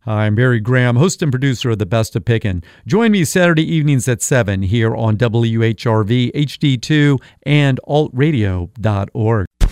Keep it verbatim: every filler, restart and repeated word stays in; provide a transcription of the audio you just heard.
Hi, I'm Barry Graham, host and producer of The Best of Pickin'. Join me Saturday evenings at seven here on W H R V, H D two, and alt radio dot org.